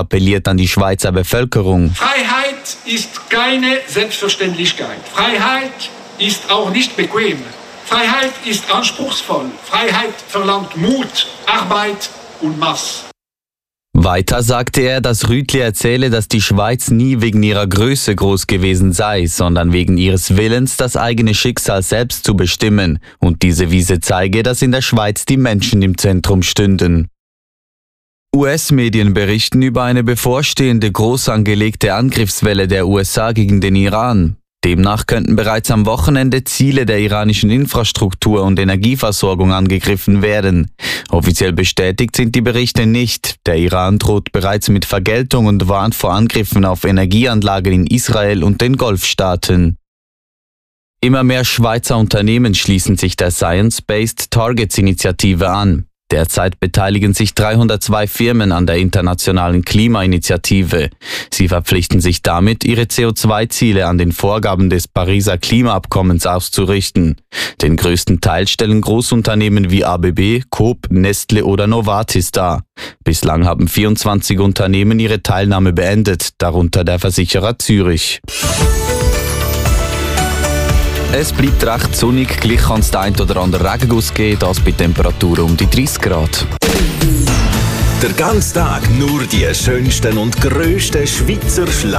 appelliert an die Schweizer Bevölkerung. Freiheit ist keine Selbstverständlichkeit. Freiheit ist auch nicht bequem. Freiheit ist anspruchsvoll. Freiheit verlangt Mut, Arbeit und Maß. Weiter sagte er, dass Rütli erzähle, dass die Schweiz nie wegen ihrer Größe groß gewesen sei, sondern wegen ihres Willens, das eigene Schicksal selbst zu bestimmen. Und diese Wiese zeige, dass in der Schweiz die Menschen im Zentrum stünden. US-Medien berichten über eine bevorstehende groß angelegte Angriffswelle der USA gegen den Iran. Demnach könnten bereits am Wochenende Ziele der iranischen Infrastruktur und Energieversorgung angegriffen werden. Offiziell bestätigt sind die Berichte nicht. Der Iran droht bereits mit Vergeltung und warnt vor Angriffen auf Energieanlagen in Israel und den Golfstaaten. Immer mehr Schweizer Unternehmen schließen sich der Science-Based Targets-Initiative an. Derzeit beteiligen sich 302 Firmen an der internationalen Klimainitiative. Sie verpflichten sich damit, ihre CO2-Ziele an den Vorgaben des Pariser Klimaabkommens auszurichten. Den größten Teil stellen Großunternehmen wie ABB, Coop, Nestle oder Novartis dar. Bislang haben 24 Unternehmen ihre Teilnahme beendet, darunter der Versicherer Zürich. Es bleibt recht sonnig, gleich kann es den ein oder anderen Regenguss geben, das bei Temperaturen um die 30 Grad. Der ganze Tag nur die schönsten und grössten Schweizer Schlager.